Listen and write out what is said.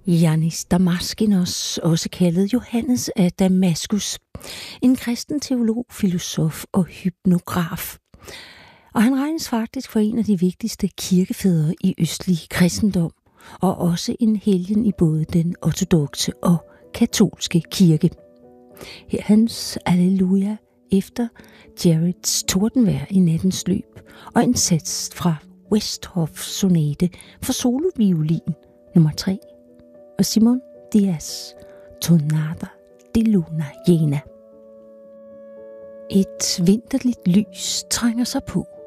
Yannis Damaskinos, også kaldet Johannes af Damaskus, en kristen teolog, filosof og hypnograf. Og han regnes faktisk for en af de vigtigste kirkefædre i østlig kristendom, og også en helgen i både den ortodokse og katolske kirke. Her hans Alleluja efter Jareds tordenvejr i nattens løb, og en sats fra Westhoff sonate for soloviolin nummer 3 og Simon Diaz Tonada de Luna Llena. Et vinterligt lys trænger sig på